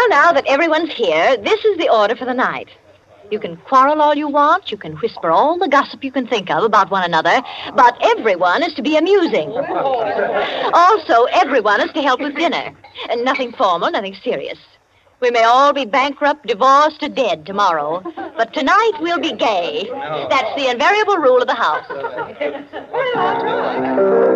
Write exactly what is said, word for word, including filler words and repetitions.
Well, now that everyone's here, this is the order for the night. You can quarrel all you want, you can whisper all the gossip you can think of about one another, but everyone is to be amusing. Also, everyone is to help with dinner. And nothing formal, nothing serious. We may all be bankrupt, divorced, or dead tomorrow, but tonight we'll be gay. That's the invariable rule of the house.